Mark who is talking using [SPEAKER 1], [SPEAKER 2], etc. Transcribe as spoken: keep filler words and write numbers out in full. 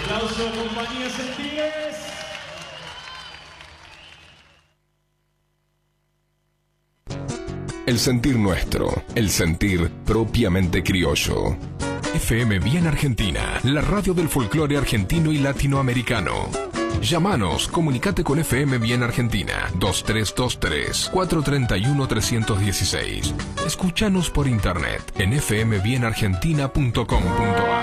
[SPEAKER 1] Aplauso, compañía Sentides.
[SPEAKER 2] El sentir nuestro, el sentir propiamente criollo. F M Bien Argentina, la radio del folclore argentino y latinoamericano. Llámanos, comunicate con F M Bien Argentina, dos tres dos tres, cuatro tres uno, tres uno seis. Escúchanos por internet en f m bien argentina punto com punto a r.